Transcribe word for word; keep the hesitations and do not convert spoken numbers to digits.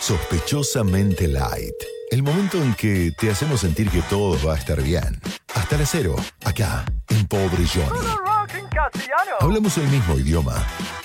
Sospechosamente Light. El momento en que te hacemos sentir que todo va a estar bien. Hasta las cero, acá, en Pobre Johnny. Hablamos el mismo idioma,